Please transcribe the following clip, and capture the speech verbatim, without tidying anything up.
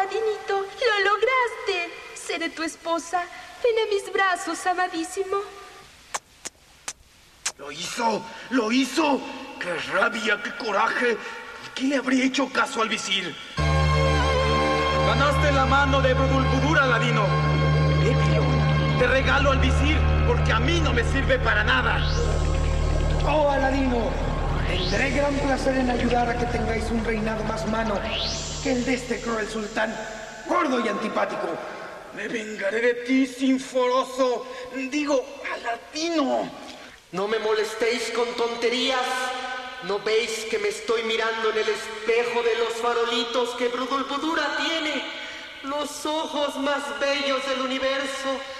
Aladinito, lo lograste. Seré tu esposa. Ven a mis brazos, amadísimo. ¡Lo hizo! ¡Lo hizo! ¡Qué rabia, qué coraje! ¿Por qué le habría hecho caso al visir? Ganaste la mano de Budulbudur, Aladino. Ebrio, te regalo al visir porque a mí no me sirve para nada. Oh, Aladino, tendré gran placer en ayudar a que tengáis un reinado más humano que el de este cruel sultán, gordo y antipático. Me vengaré de ti, sinforoso. Digo, Aladino. No me molestéis con tonterías. ¿No veis que me estoy mirando en el espejo de los farolitos que Budulbudura tiene? Los ojos más bellos del universo.